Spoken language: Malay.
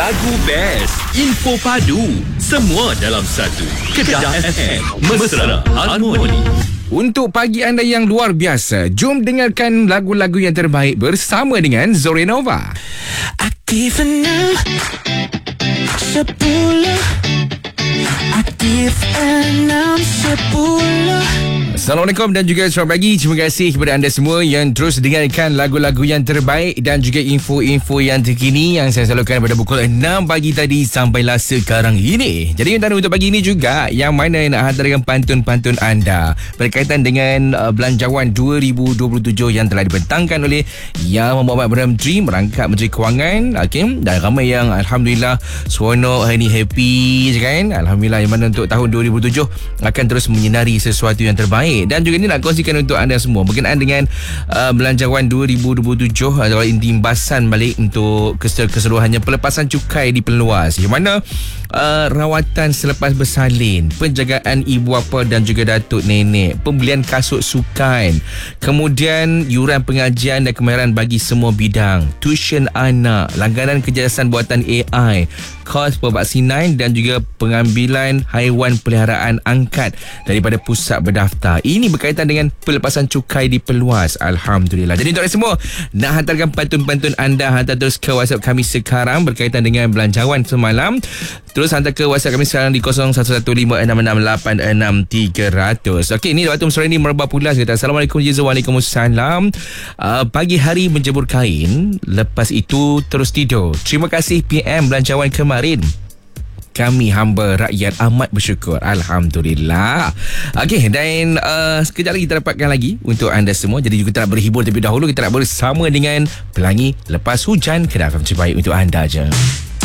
Lagu best, info padu, semua dalam satu. Kedah FM, mesra harmoni. Untuk pagi anda yang luar biasa, jom dengarkan lagu-lagu yang terbaik bersama dengan Zorenova. Aktif 6 10 Aktif 6 10. Assalamualaikum dan juga selamat pagi. Terima kasih kepada anda semua yang terus dengarkan lagu-lagu yang terbaik dan juga info-info yang terkini yang saya salurkan pada pukul 6 pagi tadi sampailah sekarang ini. Jadi antara untuk pagi ini juga yang mana nak hantarkan pantun-pantun anda berkaitan dengan belanjawan 2027 yang telah dibentangkan oleh Yang Muhammad Ibrahim Tri merangkap Menteri Kewangan. Okay? Dan ramai yang alhamdulillah seronok hari ni, happy je kan. Alhamdulillah yang mana untuk tahun 2007 akan terus menyinari sesuatu yang terbaik. Dan juga ini nak kongsikan untuk anda semua berkenaan dengan belanjawan 2027 adalah imbasan balik untuk keseluruhannya pelepasan cukai diperluas, di mana rawatan selepas bersalin, penjagaan ibu bapa dan juga datuk nenek, pembelian kasut sukan, kemudian yuran pengajian dan kemahiran bagi semua bidang, tuition anak, langganan kecerdasan buatan AI, kos pervaksinan dan juga pengambilan haiwan peliharaan angkat daripada pusat berdaftar. Ini berkaitan dengan pelepasan cukai diperluas. Alhamdulillah. Jadi untuk anda semua nak hantarkan pantun-pantun anda, hantar terus ke WhatsApp kami sekarang berkaitan dengan belanjawan semalam. Terus hantar ke WhatsApp kami sekarang di 01156686300. Okey, ni Datuk Mesra ni merebah pula kata Assalamualaikum Jizu. Waalaikumsalam. Pagi hari menjemur kain, lepas itu terus tidur. Terima kasih PM belanjawan kemarin. Kami hamba rakyat amat bersyukur. Alhamdulillah. Okey, dan sekejap lagi kita dapatkan lagi untuk anda semua. Jadi kita nak berhibur terlebih dahulu. Kita nak bersama dengan Pelangi Lepas Hujan. Kedah FM terbaik untuk anda je.